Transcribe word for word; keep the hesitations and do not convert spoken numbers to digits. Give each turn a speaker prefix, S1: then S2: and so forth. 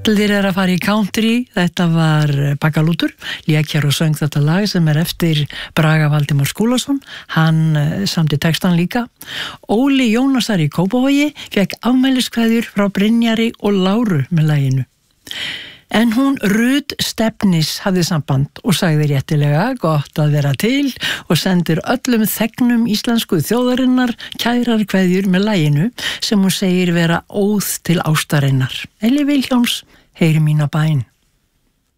S1: Allir er að fara í country, þetta var Baggalútur, lék hér og söng þetta lag sem er eftir Braga Valdimar Skúlason, hann samdi textan líka. Óli Jónasar í Kópavogi fékk afmæliskveðjur frá Brynjari og Láru með laginu. En hún Rut Stefnis hafði samband og sagði réttilega gott að vera til og sendir öllum þegnum íslensku þjóðarinnar kærar kveðjur með laginu sem hún segir vera óð til ástarinnar. Elli Vilhjálms, heyri mína bæn.